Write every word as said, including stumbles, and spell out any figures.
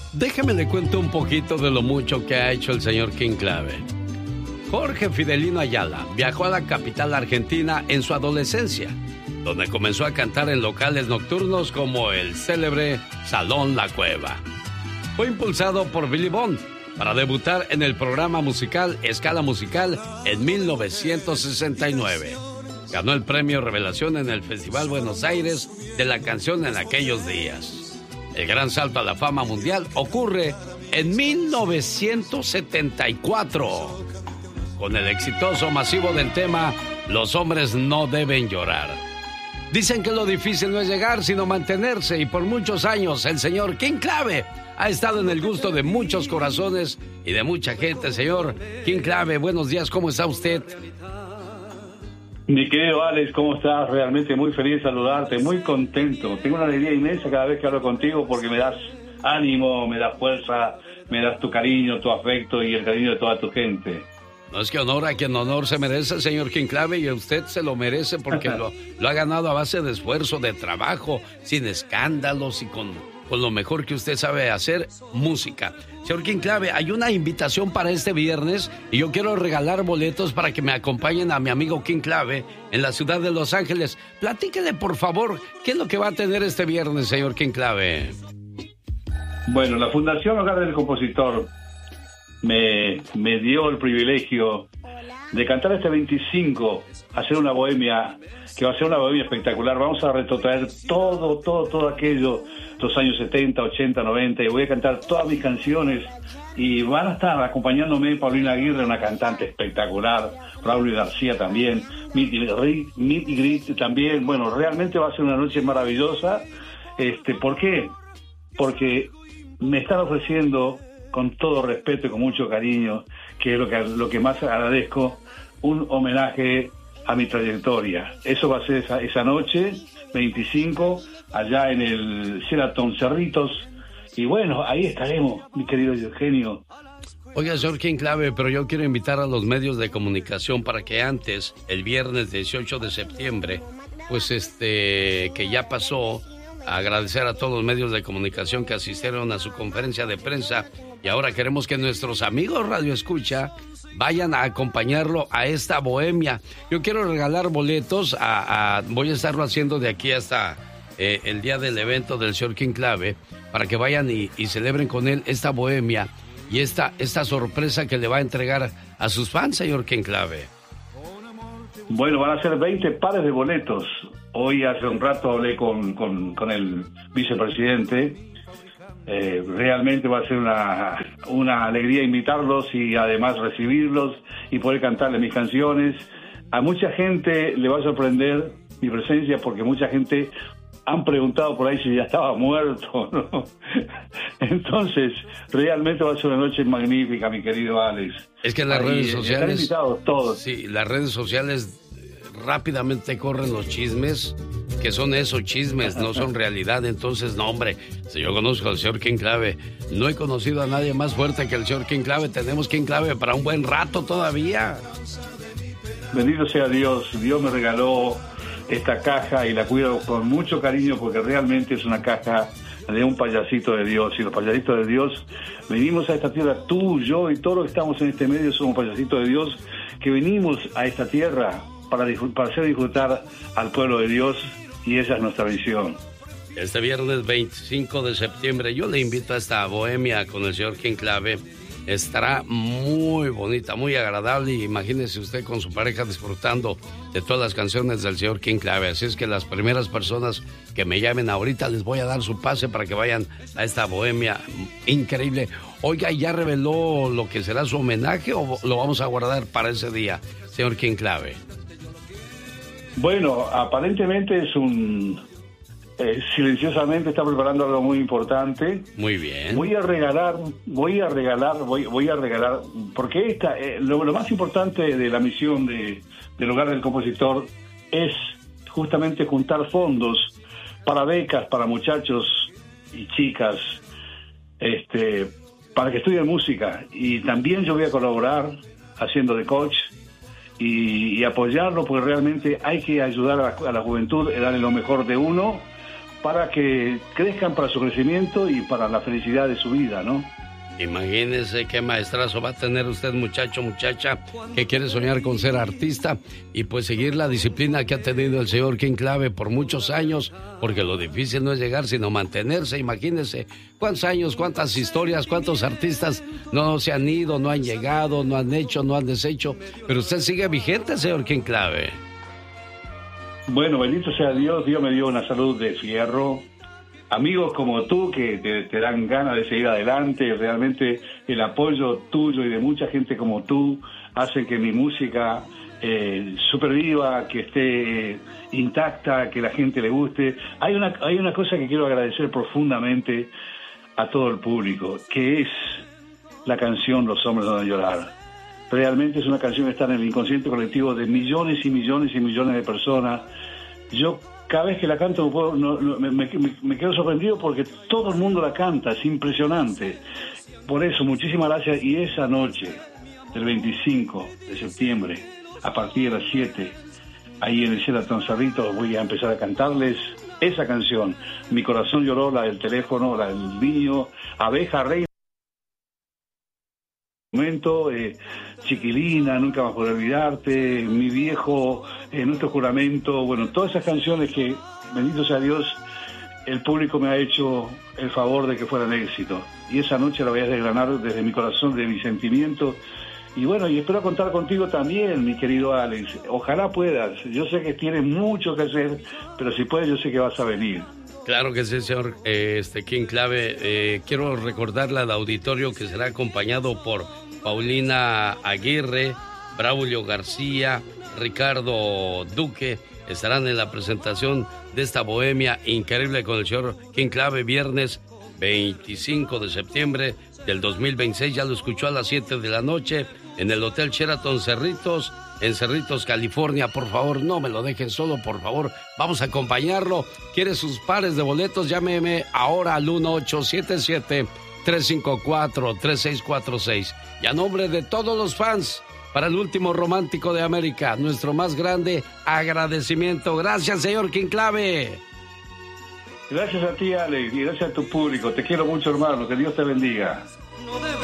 Déjeme le cuento un poquito de lo mucho que ha hecho el señor King Clave. Jorge Fidelino Ayala viajó a la capital argentina en su adolescencia, donde comenzó a cantar en locales nocturnos como el célebre Salón La Cueva. Fue impulsado por Billy Bond para debutar en el programa musical Escala Musical en mil novecientos sesenta y nueve. Ganó el premio Revelación en el Festival Buenos Aires de la canción en aquellos días. El gran salto a la fama mundial ocurre en mil novecientos setenta y cuatro, con el exitoso masivo del tema Los hombres no deben llorar. Dicen que lo difícil no es llegar, sino mantenerse, y por muchos años el señor King Clave ha estado en el gusto de muchos corazones y de mucha gente. Señor King Clave, buenos días, ¿cómo está usted? Mi querido Alex, ¿cómo estás? Realmente muy feliz de saludarte, muy contento. Tengo una alegría inmensa cada vez que hablo contigo porque me das ánimo, me das fuerza, me das tu cariño, tu afecto y el cariño de toda tu gente. No, es que honor a quien honor se merece, señor King Clave, y usted se lo merece porque lo, lo ha ganado a base de esfuerzo, de trabajo, sin escándalos y con, con lo mejor que usted sabe hacer, música. Señor King Clave, hay una invitación para este viernes y yo quiero regalar boletos para que me acompañen a mi amigo King Clave en la ciudad de Los Ángeles. Platíquele, por favor, ¿qué es lo que va a tener este viernes, señor King Clave? Bueno, la Fundación Hogar del Compositor me, me dio el privilegio de cantar este veinticinco, hacer una bohemia, que va a ser una bohemia espectacular. Vamos a retrotraer todo, todo, todo aquello, los años setenta, ochenta, noventa, y voy a cantar todas mis canciones, y van a estar acompañándome Paulina Aguirre, una cantante espectacular, Raúl García también, Meet y Greet también. Bueno, realmente va a ser una noche maravillosa. Este, ¿por qué? Porque me están ofreciendo, con todo respeto y con mucho cariño, que es lo que, lo que más agradezco, un homenaje a mi trayectoria. Eso va a ser esa, esa noche, veinticinco, allá en el Sheraton Cerritos. Y bueno, ahí estaremos, mi querido Eugenio. Oiga, señor King Clave, pero yo quiero invitar a los medios de comunicación para que antes, el viernes dieciocho de septiembre, pues este, que ya pasó, agradecer a todos los medios de comunicación que asistieron a su conferencia de prensa, y ahora queremos que nuestros amigos Radio Escucha vayan a acompañarlo a esta bohemia. Yo quiero regalar boletos, a, a voy a estarlo haciendo de aquí hasta eh, el día del evento del señor King Clave, para que vayan y, y celebren con él esta bohemia y esta, esta sorpresa que le va a entregar a sus fans, señor King Clave. Bueno, van a ser veinte pares de boletos. Hoy hace un rato hablé con, con, con el vicepresidente. Eh, realmente va a ser una, una alegría invitarlos y además recibirlos y poder cantarles mis canciones. A mucha gente le va a sorprender mi presencia porque mucha gente han preguntado por ahí si ya estaba muerto, ¿no? Entonces, realmente va a ser una noche magnífica, mi querido Alex. Es que las ahí, redes sociales... Están invitados todos. Sí, las redes sociales rápidamente corren los chismes, que son esos chismes, no son realidad. Entonces, no, hombre, si yo conozco al señor King Clave, no he conocido a nadie más fuerte que el señor King Clave. Tenemos King Clave para un buen rato todavía. Bendito sea Dios. Dios me regaló esta caja y la cuido con mucho cariño porque realmente es una caja de un payasito de Dios. Y los payasitos de Dios venimos a esta tierra, tú, yo y todos los que estamos en este medio somos payasitos de Dios que venimos a esta tierra para, para hacer disfrutar al pueblo de Dios, y esa es nuestra visión. Este viernes veinticinco de septiembre yo le invito a esta bohemia con el señor King Clave. Estará muy bonita, muy agradable, y imagínese usted con su pareja disfrutando de todas las canciones del señor King Clave. Así es que las primeras personas que me llamen ahorita les voy a dar su pase para que vayan a esta bohemia increíble. Oiga, ¿ya reveló lo que será su homenaje o lo vamos a guardar para ese día, señor King Clave? Bueno, aparentemente es un... Eh, silenciosamente está preparando algo muy importante. Muy bien. Voy a regalar, voy a regalar, voy, voy a regalar, porque esta, eh, lo, lo más importante de la misión de, del Hogar del Compositor es justamente juntar fondos para becas para muchachos y chicas, este, para que estudien música. Y también yo voy a colaborar haciendo de coach y, y apoyarlo, porque realmente hay que ayudar a la, a la juventud, darle lo mejor de uno, para que crezcan para su crecimiento y para la felicidad de su vida, ¿no? Imagínese qué maestrazo va a tener usted, muchacho, muchacha, que quiere soñar con ser artista y pues seguir la disciplina que ha tenido el señor King Clave por muchos años, porque lo difícil no es llegar, sino mantenerse. Imagínese cuántos años, cuántas historias, cuántos artistas no se han ido, no han llegado, no han hecho, no han deshecho, pero usted sigue vigente, señor King Clave. Bueno, bendito sea Dios, Dios me dio una salud de fierro. Amigos como tú que te, te dan ganas de seguir adelante, realmente el apoyo tuyo y de mucha gente como tú hace que mi música eh, superviva, que esté intacta, que la gente le guste. Hay una, hay una cosa que quiero agradecer profundamente a todo el público, que es la canción Los hombres no van a llorar. Realmente es una canción que está en el inconsciente colectivo de millones y millones y millones de personas. Yo cada vez que la canto no puedo, no, no, me, me, me quedo sorprendido porque todo el mundo la canta, es impresionante. Por eso, muchísimas gracias. Y esa noche, del veinticinco de septiembre, a partir de las siete, ahí en el Sheraton Cerritos, voy a empezar a cantarles esa canción. Mi corazón lloró, la del teléfono, la del niño, Abeja Reina. Momento, eh, Chiquilina, Nunca vas a poder olvidarte, Mi viejo, eh, Nuestro juramento, bueno, todas esas canciones que, bendito sea Dios, el público me ha hecho el favor de que fueran éxito. Y esa noche la voy a desgranar desde mi corazón, de mi sentimiento. Y bueno, y espero contar contigo también, mi querido Alex. Ojalá puedas. Yo sé que tienes mucho que hacer, pero si puedes, yo sé que vas a venir. Claro que sí, señor eh, este King Clave. Eh, quiero recordarle al auditorio que será acompañado por Paulina Aguirre, Braulio García, Ricardo Duque. Estarán en la presentación de esta bohemia increíble con el señor King Clave, viernes veinticinco de septiembre del dos mil veintiséis. Ya lo escuchó a las siete de la noche en el Hotel Sheraton Cerritos, en Cerritos, California. Por favor, no me lo dejen solo, por favor. Vamos a acompañarlo. ¿Quiere sus pares de boletos? Llámeme ahora al uno ocho siete siete, tres cinco cuatro, tres seis cuatro seis. Y a nombre de todos los fans, para el último romántico de América, nuestro más grande agradecimiento. Gracias, señor King Clave. Gracias a ti, Alex, y gracias a tu público. Te quiero mucho, hermano. Que Dios te bendiga.